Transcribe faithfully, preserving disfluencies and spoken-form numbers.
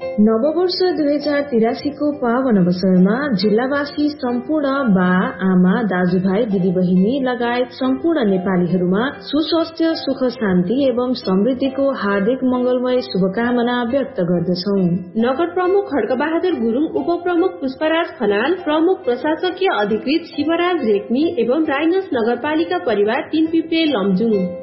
नववर्ष दुई हजार तिरासीको पावन अवसरमा जिल्लावासी सम्पूर्ण बा आमा दाजुभाइ दिदीबहिनी लगायत सम्पूर्ण नेपालीहरूमा सुस्वास्थ्य सुख शान्ति एवं समृद्धिको हार्दिक मंगलमय शुभकामना व्यक्त गर्दछौ। नगर प्रमुख खड्कबहादुर गुरुङ, उप प्रमुख पुष्पराज खनाल, प्रमुख प्रशासकीय अधिकृत शिवराज रेग्मी एवं राइनस नगरपालिका परिवार तीन पिप्रे लमजुङ।